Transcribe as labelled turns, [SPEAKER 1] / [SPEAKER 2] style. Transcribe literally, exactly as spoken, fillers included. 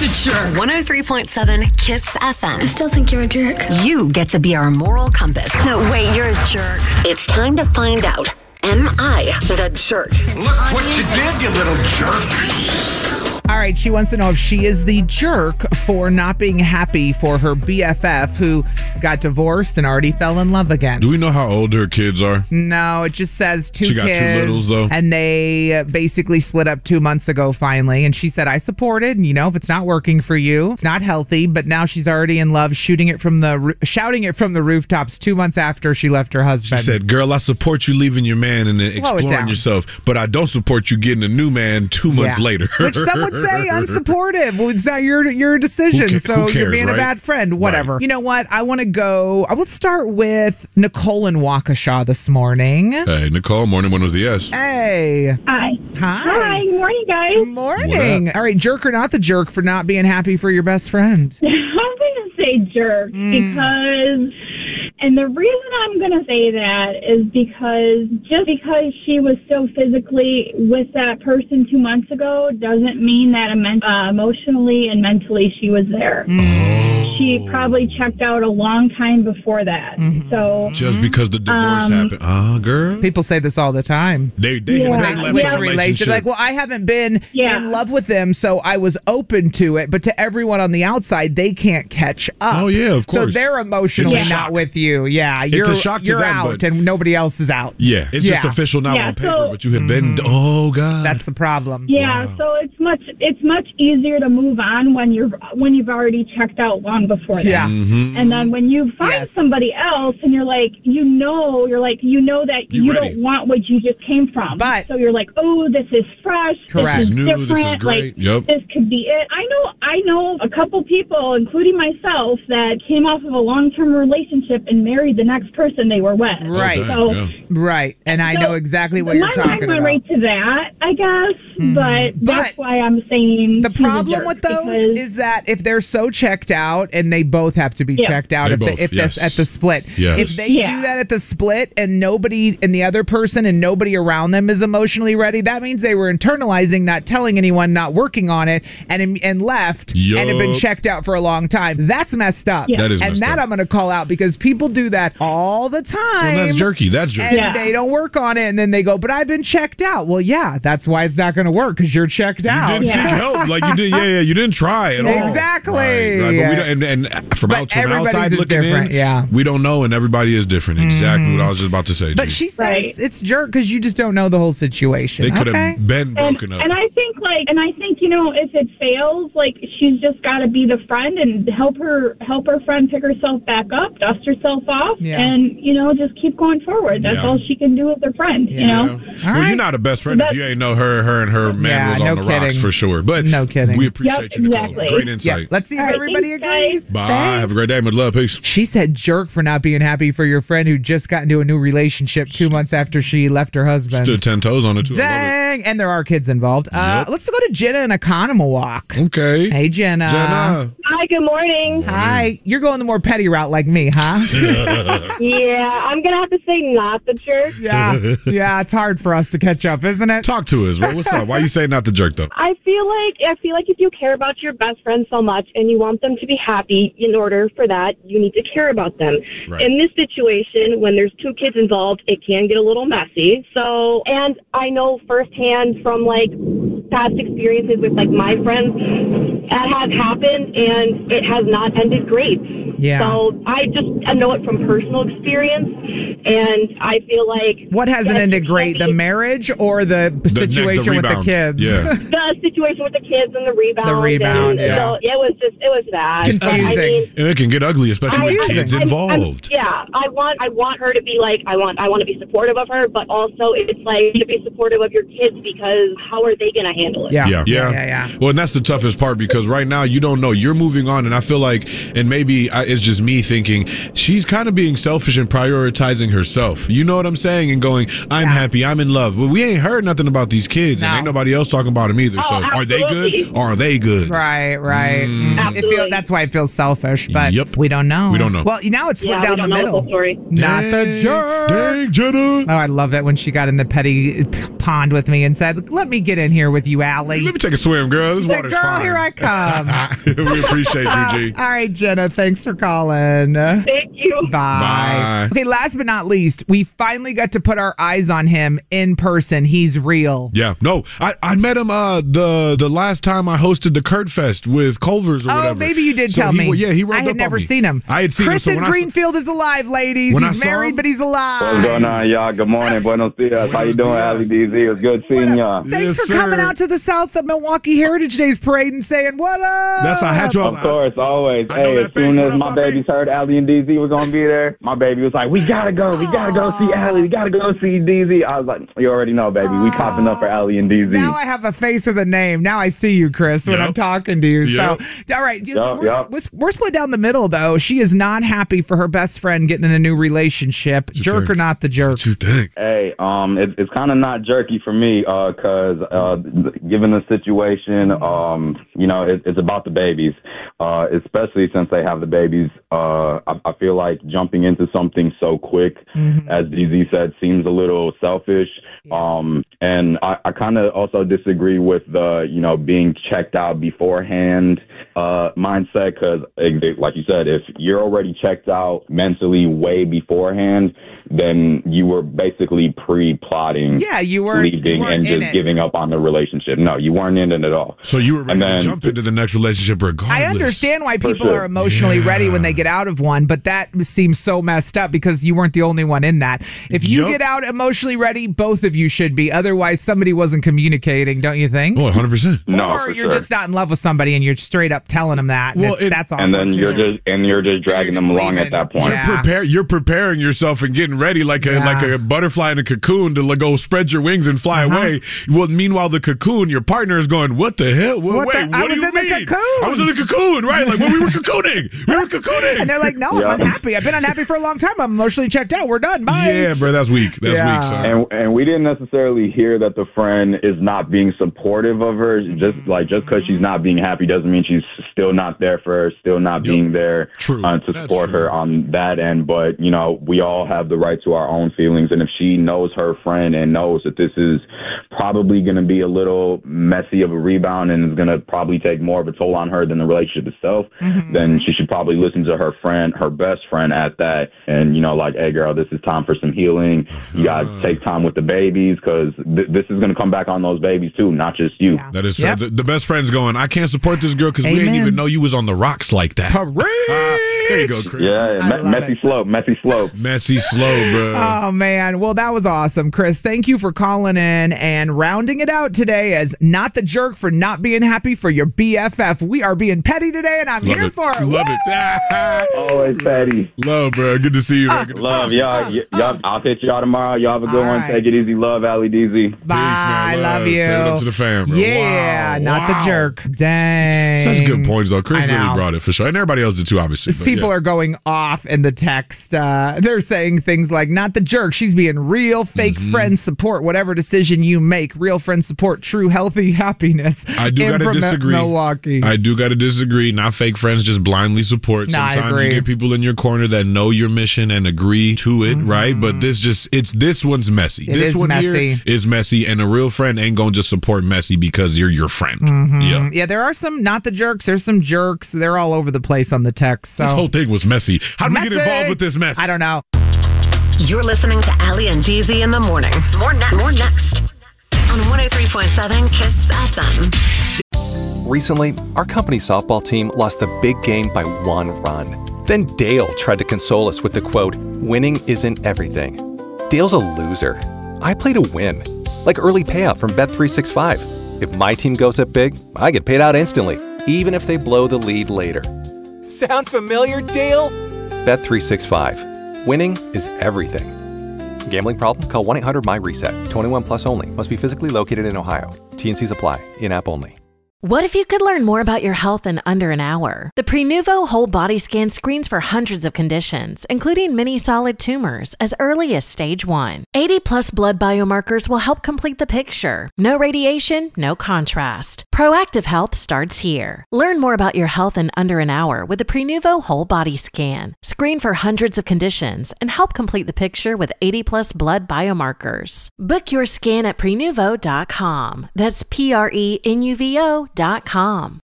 [SPEAKER 1] jerk. one oh three point seven Kiss F M.
[SPEAKER 2] I still think you're a jerk.
[SPEAKER 1] You get to be our moral compass.
[SPEAKER 2] No, wait, you're a jerk.
[SPEAKER 1] It's time to find out. Am I the jerk?
[SPEAKER 3] Look what you did, you little jerk.
[SPEAKER 4] All right, she wants to know if she is the jerk for not being happy for her B F F who got divorced and already fell in love again.
[SPEAKER 5] Do we know how old her kids are?
[SPEAKER 4] No, it just says two
[SPEAKER 5] she got
[SPEAKER 4] kids.
[SPEAKER 5] two littles, though.
[SPEAKER 4] And they basically split up two months ago finally. And she said, I supported, you know, if it's not working for you, it's not healthy. But now she's already in love, shooting it from the, shouting it from the rooftops two months after she left her husband.
[SPEAKER 5] She said, girl, I support you leaving your man and then
[SPEAKER 4] Slow it
[SPEAKER 5] exploring
[SPEAKER 4] down.
[SPEAKER 5] yourself, but I don't support you getting a new man two months
[SPEAKER 4] Yeah.
[SPEAKER 5] later.
[SPEAKER 4] Which some would say unsupportive. Well, it's not your your decision.
[SPEAKER 5] Who ca-
[SPEAKER 4] so
[SPEAKER 5] who
[SPEAKER 4] you're
[SPEAKER 5] cares,
[SPEAKER 4] being
[SPEAKER 5] right?
[SPEAKER 4] a bad friend. Whatever.
[SPEAKER 5] Right.
[SPEAKER 4] You know what? I want to go. I will start with Nicole in Waukesha this morning.
[SPEAKER 5] Hey, Nicole, morning one was the yes.
[SPEAKER 4] Hey.
[SPEAKER 6] Hi.
[SPEAKER 4] Hi.
[SPEAKER 6] Hi. Good morning, guys.
[SPEAKER 4] Good morning. All right, jerk or not the jerk for not being happy for your best friend?
[SPEAKER 6] I'm going to say jerk
[SPEAKER 4] Mm.
[SPEAKER 6] because, and the reason I'm going to say that is because just because she was so physically with that person two months ago doesn't mean that emen- uh, emotionally and mentally she was there. She probably checked out a long time before that.
[SPEAKER 4] Mm-hmm.
[SPEAKER 6] So
[SPEAKER 5] Just because the divorce
[SPEAKER 6] Um,
[SPEAKER 5] happened. Uh, girl.
[SPEAKER 4] People say this all the time.
[SPEAKER 5] They, they,
[SPEAKER 6] Yeah.
[SPEAKER 5] they
[SPEAKER 4] They
[SPEAKER 5] left
[SPEAKER 4] switch
[SPEAKER 5] the
[SPEAKER 6] Yeah.
[SPEAKER 4] relate. They're
[SPEAKER 5] relationship.
[SPEAKER 4] like, well, I haven't been
[SPEAKER 6] Yeah.
[SPEAKER 4] in love with them, so I was open to it. But to everyone on the outside, they can't catch up.
[SPEAKER 5] Oh, yeah, of
[SPEAKER 4] So
[SPEAKER 5] course.
[SPEAKER 4] they're emotionally
[SPEAKER 5] It's a
[SPEAKER 4] not
[SPEAKER 5] shock.
[SPEAKER 4] with you. Yeah, you're
[SPEAKER 5] a shock to
[SPEAKER 4] you're
[SPEAKER 5] them,
[SPEAKER 4] out,
[SPEAKER 5] but-
[SPEAKER 4] and nobody else is out.
[SPEAKER 5] Yeah, it's just
[SPEAKER 4] Yeah.
[SPEAKER 5] official now
[SPEAKER 6] Yeah,
[SPEAKER 5] on paper,
[SPEAKER 6] so-
[SPEAKER 5] but you have been, oh, God.
[SPEAKER 4] That's the problem.
[SPEAKER 6] yeah,
[SPEAKER 5] Wow.
[SPEAKER 6] so it's much it's much easier to move on when you're when you've already checked out long before that.
[SPEAKER 4] Yeah.
[SPEAKER 5] Mm-hmm.
[SPEAKER 6] And then when you find
[SPEAKER 4] Yes.
[SPEAKER 6] somebody else and you're like, you know, you're like, you know that
[SPEAKER 5] You're
[SPEAKER 6] you
[SPEAKER 5] ready.
[SPEAKER 6] don't want what you just came from.
[SPEAKER 4] But-
[SPEAKER 6] so you're like, oh, this is fresh.
[SPEAKER 4] Correct.
[SPEAKER 6] This is
[SPEAKER 5] This is new,
[SPEAKER 6] different.
[SPEAKER 5] this is great.
[SPEAKER 6] Like,
[SPEAKER 5] Yep.
[SPEAKER 6] this could be it. I know, I know a couple people, including myself, that came off of a long-term relationship and married the next person they were with.
[SPEAKER 4] Right.
[SPEAKER 5] Oh,
[SPEAKER 6] So,
[SPEAKER 5] yeah.
[SPEAKER 4] Right. And I
[SPEAKER 6] so
[SPEAKER 4] know exactly what
[SPEAKER 6] my
[SPEAKER 4] you're talking
[SPEAKER 6] mind went
[SPEAKER 4] about.
[SPEAKER 6] right to that, I guess. But that's
[SPEAKER 4] But
[SPEAKER 6] why I'm saying
[SPEAKER 4] The
[SPEAKER 6] she's a
[SPEAKER 4] problem
[SPEAKER 6] jerk,
[SPEAKER 4] with those
[SPEAKER 6] because-
[SPEAKER 4] is that if they're so checked out, and they both have to be
[SPEAKER 6] Yeah.
[SPEAKER 4] checked out
[SPEAKER 5] They
[SPEAKER 4] if,
[SPEAKER 5] both,
[SPEAKER 4] the, if
[SPEAKER 5] yes.
[SPEAKER 4] that's at the split.
[SPEAKER 5] Yes.
[SPEAKER 4] If they
[SPEAKER 6] Yeah.
[SPEAKER 4] do that at the split and nobody and the other person and nobody around them is emotionally ready, that means they were internalizing, not telling anyone, not working on it, and and left and have been
[SPEAKER 5] Yup.
[SPEAKER 4] checked out for a long time. That's messed up.
[SPEAKER 6] Yeah.
[SPEAKER 5] That is
[SPEAKER 4] and
[SPEAKER 5] messed
[SPEAKER 4] that
[SPEAKER 5] up.
[SPEAKER 4] I'm going to call out because people do that all the time.
[SPEAKER 5] Well, that's jerky. That's jerky.
[SPEAKER 4] And
[SPEAKER 6] Yeah.
[SPEAKER 4] they don't work on it, and then they go, but I've been checked out. Well, yeah, that's why it's not going to work, because you're checked
[SPEAKER 5] You
[SPEAKER 4] out.
[SPEAKER 5] didn't seek
[SPEAKER 6] Yeah.
[SPEAKER 5] help, like you did. Yeah, yeah, you didn't try at all.
[SPEAKER 4] Exactly.
[SPEAKER 5] Right, right. But we don't, and, and from,
[SPEAKER 4] But
[SPEAKER 5] out, from
[SPEAKER 4] everybody's
[SPEAKER 5] outside
[SPEAKER 4] is
[SPEAKER 5] looking
[SPEAKER 4] different,
[SPEAKER 5] in,
[SPEAKER 4] yeah.
[SPEAKER 5] we don't know, and everybody is different. Exactly what I was just about to say.
[SPEAKER 4] But
[SPEAKER 5] G.
[SPEAKER 4] she says
[SPEAKER 6] Right.
[SPEAKER 4] it's jerk because you just don't know the whole situation.
[SPEAKER 5] they could
[SPEAKER 4] okay?
[SPEAKER 5] have been
[SPEAKER 6] And,
[SPEAKER 5] broken up.
[SPEAKER 6] and I think like, and I think, you know, if it fails, like she's just got to be the friend and help her, help her friend pick herself back up, dust herself off,
[SPEAKER 4] Yeah.
[SPEAKER 6] and, you know, just keep going forward. That's
[SPEAKER 5] Yeah.
[SPEAKER 6] all she can do as a friend, you
[SPEAKER 5] Yeah.
[SPEAKER 6] know?
[SPEAKER 4] All
[SPEAKER 5] well,
[SPEAKER 4] right.
[SPEAKER 5] you're not a best friend if
[SPEAKER 6] But-
[SPEAKER 5] you ain't know her. Her and her man
[SPEAKER 4] Yeah,
[SPEAKER 5] was on
[SPEAKER 4] no
[SPEAKER 5] the rocks
[SPEAKER 4] kidding.
[SPEAKER 5] for sure. But
[SPEAKER 4] No kidding.
[SPEAKER 5] we appreciate
[SPEAKER 6] Yep,
[SPEAKER 5] you, Nicole.
[SPEAKER 6] exactly.
[SPEAKER 5] Great
[SPEAKER 4] Yeah,
[SPEAKER 5] insight.
[SPEAKER 4] let's see if
[SPEAKER 6] All right,
[SPEAKER 4] everybody
[SPEAKER 6] thanks, guys.
[SPEAKER 4] agrees.
[SPEAKER 5] Bye.
[SPEAKER 4] Thanks.
[SPEAKER 5] Have a great day. Much love. Peace.
[SPEAKER 4] She said jerk for not being happy for your friend who just got into a new relationship two months after she left her husband.
[SPEAKER 5] Stood ten toes on it too. I
[SPEAKER 4] Dang. And there are kids involved. Uh,
[SPEAKER 5] Yep.
[SPEAKER 4] Let's go to Jenna in Economawalk.
[SPEAKER 5] love it. Okay.
[SPEAKER 4] Hey, Jenna.
[SPEAKER 5] Jenna.
[SPEAKER 7] Hi, good morning.
[SPEAKER 4] Hi. You're going the more petty route like me, huh?
[SPEAKER 7] Yeah, I'm going to have to say not the jerk.
[SPEAKER 4] yeah. Yeah, it's hard for us to catch up, isn't it?
[SPEAKER 5] Talk to us. Well, what's up? Why you say not the jerk though?
[SPEAKER 7] I feel like I feel like if you care about your best friend so much and you want them to be happy, in order for that, you need to care about them.
[SPEAKER 5] Right.
[SPEAKER 7] In this situation, when there's two kids involved, it can get a little messy. So, and I know firsthand from like past experiences with like my friends that has happened and it has not ended great.
[SPEAKER 4] Yeah.
[SPEAKER 7] So I just I know it from personal experience, and I feel like
[SPEAKER 4] What hasn't
[SPEAKER 7] that
[SPEAKER 4] ended great? The
[SPEAKER 7] situation-
[SPEAKER 4] marriage or the
[SPEAKER 5] The-
[SPEAKER 4] situation with the
[SPEAKER 5] rebound.
[SPEAKER 4] kids?
[SPEAKER 5] Yeah.
[SPEAKER 7] the situation with the kids and the rebound.
[SPEAKER 4] The rebound,
[SPEAKER 7] and,
[SPEAKER 4] yeah.
[SPEAKER 7] So it was just, it was bad.
[SPEAKER 4] It's
[SPEAKER 7] But, I
[SPEAKER 4] confusing.
[SPEAKER 7] mean,
[SPEAKER 5] And it can get ugly, especially with
[SPEAKER 4] Confusing.
[SPEAKER 5] kids
[SPEAKER 7] I'm- I'm-
[SPEAKER 5] involved.
[SPEAKER 7] yeah, I want, I want her to be like, I want, I want to be supportive of her, but also it's like to be supportive of your kids because how are they going to handle it?
[SPEAKER 4] Yeah.
[SPEAKER 5] Yeah,
[SPEAKER 4] Yeah, yeah, yeah.
[SPEAKER 5] Well, and that's the toughest part because right now you don't know. You're moving on, and I feel like, and maybe I, is just me thinking she's kind of being selfish and prioritizing herself. You know what I'm saying? And going, I'm
[SPEAKER 4] Yeah.
[SPEAKER 5] happy, I'm in love. But we ain't heard nothing about these kids, and
[SPEAKER 4] No.
[SPEAKER 5] ain't nobody else talking about them either.
[SPEAKER 7] Oh,
[SPEAKER 5] So are they
[SPEAKER 7] absolutely.
[SPEAKER 5] good? Or are they good?
[SPEAKER 4] Right, right.
[SPEAKER 5] Mm.
[SPEAKER 4] Mm. It feel, that's why it feels selfish, but
[SPEAKER 5] Yep.
[SPEAKER 4] we don't know.
[SPEAKER 5] We don't know.
[SPEAKER 4] Well, now it's split
[SPEAKER 7] Yeah, we
[SPEAKER 4] down
[SPEAKER 7] don't
[SPEAKER 4] the
[SPEAKER 7] know the
[SPEAKER 4] middle.
[SPEAKER 7] full story.
[SPEAKER 4] Not the
[SPEAKER 5] Dang,
[SPEAKER 4] jerk.
[SPEAKER 5] Dang, Jenna.
[SPEAKER 4] Oh, I love it when she got in the petty pond with me and said, let me get in here with you, Allie.
[SPEAKER 5] Let me take a swim, girl. This
[SPEAKER 4] She's like,
[SPEAKER 5] water's
[SPEAKER 4] girl,
[SPEAKER 5] fine.
[SPEAKER 4] here I come.
[SPEAKER 5] We appreciate you, G.
[SPEAKER 4] All right, Jenna, thanks for calling.
[SPEAKER 7] Thank you.
[SPEAKER 4] Bye.
[SPEAKER 5] Bye.
[SPEAKER 4] Okay, last but not least, we finally got to put our eyes on him in person. He's real.
[SPEAKER 5] Yeah, no, I, I met him uh the the last time I hosted the Kurt Fest with Culver's or
[SPEAKER 4] Oh,
[SPEAKER 5] whatever.
[SPEAKER 4] maybe you did
[SPEAKER 5] So
[SPEAKER 4] tell
[SPEAKER 5] he,
[SPEAKER 4] me.
[SPEAKER 5] Yeah, he
[SPEAKER 4] I
[SPEAKER 5] rubbed
[SPEAKER 4] had
[SPEAKER 5] up on
[SPEAKER 4] never
[SPEAKER 5] me.
[SPEAKER 4] seen him.
[SPEAKER 5] I had seen
[SPEAKER 4] Chris
[SPEAKER 5] him.
[SPEAKER 4] in
[SPEAKER 5] So when I saw-
[SPEAKER 4] Greenfield is alive, ladies.
[SPEAKER 5] When I
[SPEAKER 4] He's
[SPEAKER 5] saw
[SPEAKER 4] married,
[SPEAKER 5] him-
[SPEAKER 4] but he's alive.
[SPEAKER 8] What's going on, y'all? Good morning. Buenos dias. How you doing, Ali D Z? It was good seeing y'all.
[SPEAKER 4] Thanks
[SPEAKER 5] Yes,
[SPEAKER 4] for coming
[SPEAKER 5] sir.
[SPEAKER 4] out to the South of Milwaukee Heritage Days parade and saying, what up?
[SPEAKER 5] That's I had to.
[SPEAKER 8] Of course, always.
[SPEAKER 5] I know
[SPEAKER 8] Hey,
[SPEAKER 5] that
[SPEAKER 8] as soon
[SPEAKER 5] face.
[SPEAKER 8] as
[SPEAKER 5] What
[SPEAKER 8] my
[SPEAKER 5] up, my
[SPEAKER 8] babies heard Ali and D Z were going to be there, my baby was like, we got to go. We got to go see Ali. We got to go see D Z. I was like, you already know, baby. We popping up for Ali and D Z.
[SPEAKER 4] Now I have a face with a name. Now I see you, Chris, when
[SPEAKER 5] Yep.
[SPEAKER 4] I'm talking to you.
[SPEAKER 5] Yep.
[SPEAKER 4] So, all right.
[SPEAKER 8] Yep,
[SPEAKER 4] we're,
[SPEAKER 8] yep.
[SPEAKER 4] we're, we're split down the middle, though. She is not happy for her best friend getting in a new relationship.
[SPEAKER 5] you
[SPEAKER 4] Jerk
[SPEAKER 5] think?
[SPEAKER 4] or not the jerk?
[SPEAKER 5] What you think?
[SPEAKER 8] Hey, um, it, it's kind of not jerky for me, uh, cause, uh, given the situation, um, you know, it, it's about the babies, uh, especially since they have the babies. Uh, I, I feel like jumping into something so quick,
[SPEAKER 4] Mm-hmm.
[SPEAKER 8] as D Z said, seems a little selfish. Um, and I, I kind of also disagree with the, you know, being checked out beforehand, uh, mindset, cause like you said, if you're already checked out mentally way beforehand, then you were basically pre-plotting
[SPEAKER 4] Yeah, you weren't-
[SPEAKER 8] leaving
[SPEAKER 4] you weren't
[SPEAKER 8] and
[SPEAKER 4] in
[SPEAKER 8] just
[SPEAKER 4] it.
[SPEAKER 8] giving up on the relationship. No, you weren't in it at all.
[SPEAKER 5] So you were ready
[SPEAKER 8] And
[SPEAKER 5] to
[SPEAKER 8] then-
[SPEAKER 5] jump into the next relationship regardless.
[SPEAKER 4] I understand why
[SPEAKER 8] For
[SPEAKER 4] people
[SPEAKER 8] sure.
[SPEAKER 4] are emotionally ready when they get out of one, but that seems so messed up because you weren't the only one in that. If you
[SPEAKER 5] Yup.
[SPEAKER 4] get out emotionally ready, both of you should be. Otherwise, somebody wasn't communicating, don't you think?
[SPEAKER 5] Oh, one hundred percent.
[SPEAKER 8] No,
[SPEAKER 4] or
[SPEAKER 8] for
[SPEAKER 4] you're
[SPEAKER 8] sure.
[SPEAKER 4] just not in love with somebody and you're straight up telling them that. And
[SPEAKER 5] Well,
[SPEAKER 4] it's-
[SPEAKER 5] it-
[SPEAKER 4] that's all.
[SPEAKER 8] And then you're just and you're just dragging
[SPEAKER 4] You're
[SPEAKER 8] them
[SPEAKER 4] just
[SPEAKER 8] along
[SPEAKER 4] leaving.
[SPEAKER 8] at that point.
[SPEAKER 4] Yeah.
[SPEAKER 5] Prepare, you're preparing yourself and getting ready like a
[SPEAKER 4] Yeah.
[SPEAKER 5] like a butterfly in a cocoon to like, go spread your wings and fly
[SPEAKER 4] Uh-huh.
[SPEAKER 5] away. Well, meanwhile, the cocoon, your partner is going, "What the hell? Well,
[SPEAKER 4] What
[SPEAKER 5] wait,
[SPEAKER 4] the-
[SPEAKER 5] what
[SPEAKER 4] I
[SPEAKER 5] do
[SPEAKER 4] was
[SPEAKER 5] you
[SPEAKER 4] in the
[SPEAKER 5] mean?
[SPEAKER 4] cocoon."
[SPEAKER 5] I was in the cocoon, right? Like when we were cocooning, we were cocooning."
[SPEAKER 4] And they're like, no,
[SPEAKER 8] Yeah.
[SPEAKER 4] I'm unhappy. I've been unhappy for a long time. I'm emotionally checked out. We're done. Bye.
[SPEAKER 5] "Yeah, bro, that's weak. That's
[SPEAKER 4] Yeah.
[SPEAKER 5] weak, son."
[SPEAKER 8] And and we didn't necessarily hear that the friend is not being supportive of her. Just like just because she's not being happy doesn't mean she's still not there for her, still not
[SPEAKER 5] Yep.
[SPEAKER 8] being there
[SPEAKER 5] True.
[SPEAKER 8] uh, to
[SPEAKER 5] That's
[SPEAKER 8] support
[SPEAKER 5] true.
[SPEAKER 8] her on that end. But you know, we all have the right to our own feelings, and if she knows her friend and knows that this is probably going to be a little messy of a rebound and is going to probably take more of a toll on her than the relationship itself,
[SPEAKER 4] Mm-hmm.
[SPEAKER 8] then she should probably listen to her friend, her best friend at that, and you know, like, hey, girl, this is time for some healing. You got
[SPEAKER 5] Uh-huh.
[SPEAKER 8] to take time with the babies because th- this is going to come back on those babies too, not just you.
[SPEAKER 4] Yeah.
[SPEAKER 5] That is fair.
[SPEAKER 4] Yep.
[SPEAKER 5] The, the best friend's going, "I can't support this girl because we didn't
[SPEAKER 4] Amen.
[SPEAKER 5] even know you was on the rocks like that."
[SPEAKER 4] Parade.
[SPEAKER 5] There you go, Chris.
[SPEAKER 8] Yeah,
[SPEAKER 4] I
[SPEAKER 8] me-
[SPEAKER 4] love
[SPEAKER 8] messy
[SPEAKER 4] it.
[SPEAKER 8] slope, messy slope.
[SPEAKER 5] Messy, slow, bro.
[SPEAKER 4] Oh, man. Well, that was awesome, Chris. Thank you for calling in and rounding it out today as not the jerk for not being happy for your B F F. We are being petty today, and I'm
[SPEAKER 5] Love
[SPEAKER 4] here
[SPEAKER 5] it.
[SPEAKER 4] for it.
[SPEAKER 5] Love
[SPEAKER 4] Woo!
[SPEAKER 5] it.
[SPEAKER 8] Always petty.
[SPEAKER 5] Love, bro. Good to see you, man. Good to
[SPEAKER 8] Love
[SPEAKER 5] talk.
[SPEAKER 8] y'all. Y- y'all. I'll hit y'all tomorrow. Y'all have a good
[SPEAKER 4] All
[SPEAKER 8] one.
[SPEAKER 4] right.
[SPEAKER 8] Take it easy. Love, Ali D Z.
[SPEAKER 4] Bye.
[SPEAKER 5] man.
[SPEAKER 4] Love
[SPEAKER 5] Love.
[SPEAKER 4] you.
[SPEAKER 5] Say what up to the fam, bro.
[SPEAKER 4] Yeah,
[SPEAKER 5] Wow.
[SPEAKER 4] not
[SPEAKER 5] Wow.
[SPEAKER 4] the jerk. Dang.
[SPEAKER 5] Such good points, though. Chris
[SPEAKER 4] I know.
[SPEAKER 5] really brought it for sure. And everybody else did too, obviously.
[SPEAKER 4] These
[SPEAKER 5] but
[SPEAKER 4] people
[SPEAKER 5] yeah.
[SPEAKER 4] are going off in the text. Uh, they're saying things like, not the jerk. She's being real, fake
[SPEAKER 5] Mm-hmm.
[SPEAKER 4] friends support whatever decision you make. Real friends support true, healthy happiness.
[SPEAKER 5] I do
[SPEAKER 4] In
[SPEAKER 5] gotta
[SPEAKER 4] from Mi-
[SPEAKER 5] disagree.
[SPEAKER 4] Milwaukee.
[SPEAKER 5] I do gotta disagree. Not fake friends, just blindly support.
[SPEAKER 4] No, I
[SPEAKER 5] Sometimes
[SPEAKER 4] agree.
[SPEAKER 5] you get people in your corner that know your mission and agree to it, right? But this just it's this one's messy.
[SPEAKER 4] Mm-hmm. It
[SPEAKER 5] this
[SPEAKER 4] is
[SPEAKER 5] one
[SPEAKER 4] messy.
[SPEAKER 5] here is messy, and a real friend ain't gonna just support messy because you're your friend.
[SPEAKER 4] Mm-hmm.
[SPEAKER 5] Yeah.
[SPEAKER 4] Yeah, there are some not the jerks. There's some jerks. They're all over the place on the text. So
[SPEAKER 5] This whole thing was messy. How did we get
[SPEAKER 4] Messy.
[SPEAKER 5] involved with this mess?
[SPEAKER 4] I don't know.
[SPEAKER 1] You're listening to Ali and D Z in the morning. More next. More next. On one oh three point seven Kiss F M.
[SPEAKER 9] Recently, our company softball team lost the big game by one run. Then Dale tried to console us with the quote, "Winning isn't everything." Dale's a loser. I play to win. Like early payout from Bet three sixty-five. If my team goes up big, I get paid out instantly, even if they blow the lead later. Sound familiar, Dale? Bet three sixty-five. Winning is everything. Gambling problem? Call one eight hundred M Y RESET. twenty-one plus only. Must be physically located in Ohio. T and C's apply. In-app only.
[SPEAKER 10] What if you could learn more about your health in under an hour? The Prenuvo Whole Body Scan screens for hundreds of conditions, including many solid tumors, as early as stage one. eighty plus blood biomarkers will help complete the picture. No radiation, no contrast. Proactive health starts here. Learn more about your health in under an hour with the Prenuvo Whole Body Scan. Screen for hundreds of conditions and help complete the picture with eighty plus blood biomarkers. Book your scan at prenuvo dot com. That's P R E N U V O dot com.